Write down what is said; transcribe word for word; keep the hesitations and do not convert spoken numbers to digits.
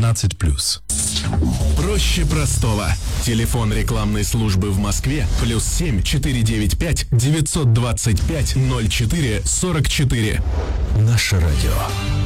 шестнадцать плюс. Проще простого. Телефон рекламной службы в Москве плюс семь четыре девять пять девятьсот двадцать пять ноль четыре сорок четыре. Наше радио.